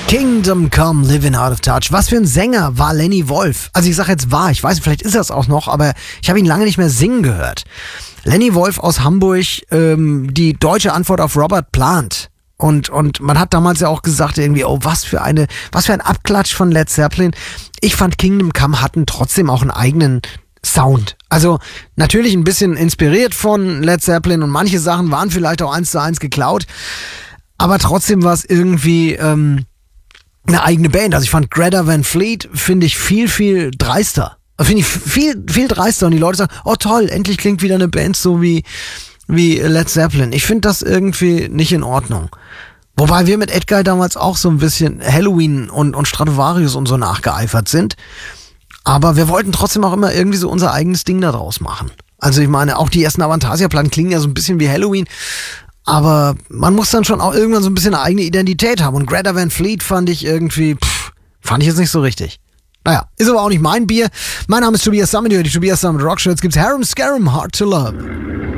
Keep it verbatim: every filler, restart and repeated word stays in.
Kingdom Come, Living Out of Touch. Was für ein Sänger war Lenny Wolf? Also ich sage jetzt war, ich weiß, vielleicht ist er es auch noch, aber ich habe ihn lange nicht mehr singen gehört. Lenny Wolf aus Hamburg, ähm, die deutsche Antwort auf Robert Plant. Und, und man hat damals ja auch gesagt irgendwie, oh, was für eine, was für ein Abklatsch von Led Zeppelin. Ich fand Kingdom Come hatten trotzdem auch einen eigenen Sound. Also natürlich ein bisschen inspiriert von Led Zeppelin und manche Sachen waren vielleicht auch eins zu eins geklaut. Aber trotzdem war es irgendwie ähm, eine eigene Band. Also ich fand Greta Van Fleet, finde ich, viel, viel dreister. Finde ich viel, viel dreister. Und die Leute sagen, oh toll, endlich klingt wieder eine Band so wie, wie Led Zeppelin. Ich finde das irgendwie nicht in Ordnung. Wobei wir mit Edguy damals auch so ein bisschen Halloween und, und Stratovarius und so nachgeeifert sind. Aber wir wollten trotzdem auch immer irgendwie so unser eigenes Ding daraus machen. Also ich meine, auch die ersten Avantasia-Platten klingen ja so ein bisschen wie Halloween. Aber man muss dann schon auch irgendwann so ein bisschen eine eigene Identität haben. Und Greta Van Fleet fand ich irgendwie, pff, fand ich jetzt nicht so richtig. Naja, ist aber auch nicht mein Bier. Mein Name ist Tobias Summit, die Tobias Summit Rockshow. Jetzt gibt's Harum Scarum, Hard to Love.